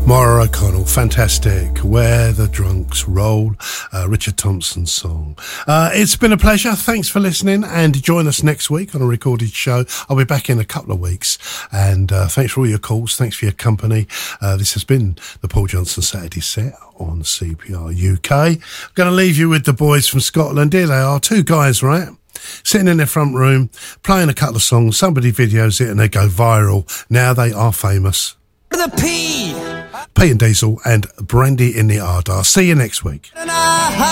Maura O'Connell, fantastic. Where the Drunks Roll, Richard Thompson's song. It's been a pleasure. Thanks for listening, and join us next week on a recorded show. I'll be back in a couple of weeks, and thanks for all your calls. Thanks for your company. This has been the Paul Johnson Saturday Set on CPR UK. I'm going to leave you with the boys from Scotland. Here they are, two guys, right? Sitting in their front room, playing a couple of songs. Somebody videos it and they go viral. Now they are famous. The P and Diesel and Brandy in the Ardar. See you next week.